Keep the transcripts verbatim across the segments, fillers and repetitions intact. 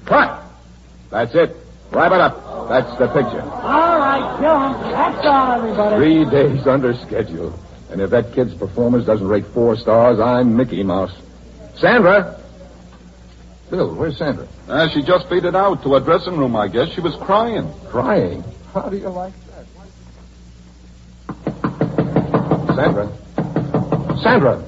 Cut! That's it. Wrap it up. That's the picture. All right, kill him. That's all, everybody. Three days under schedule. And if that kid's performance doesn't rate four stars, I'm Mickey Mouse. Sandra! Bill, where's Sandra? Uh, she just beat it out to her dressing room, I guess. She was crying. Crying? How do you like that? Sandra? Sandra!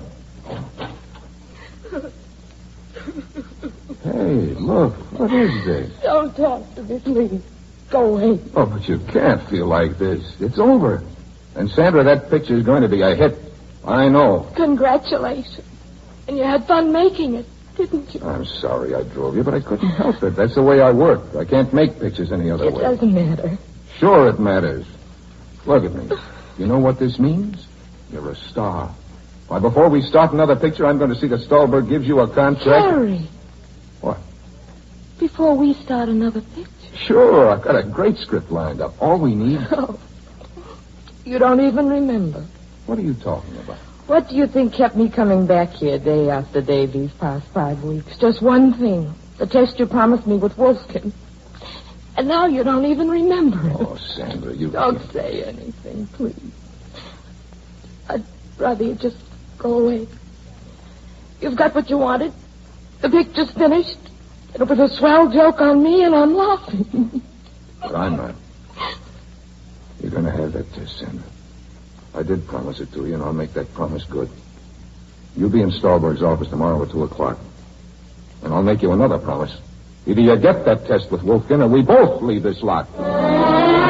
Hey, look. What is this? Don't talk to me, please. Go away. Oh, but you can't feel like this. It's over. And, Sandra, that picture's going to be a hit. I know. Congratulations. And you had fun making it, didn't you? I'm sorry I drove you, but I couldn't help it. That's the way I work. I can't make pictures any other It way. It doesn't matter. Sure it matters. Look at me. You know what this means? You're a star. Why, before we start another picture, I'm going to see that Stahlberg gives you a contract. Harry. What? Before we start another picture. Sure, I've got a great script lined up. All we need... Oh. You don't even remember. What are you talking about? What do you think kept me coming back here day after day these past five weeks? Just one thing. The test you promised me with Wolfkin. And now you don't even remember it. Oh, Sandra, you... Don't can't... say anything, please. I'd rather you just go away. You've got what you wanted. The picture's finished. It was a swell joke on me, and I'm laughing. But I'm not. You're going to have that test, Sandra. I did promise it to you, and I'll make that promise good. You'll be in Stahlberg's office tomorrow at two o'clock. And I'll make you another promise. Either you get that test with Wolfkin, or we both leave this lot.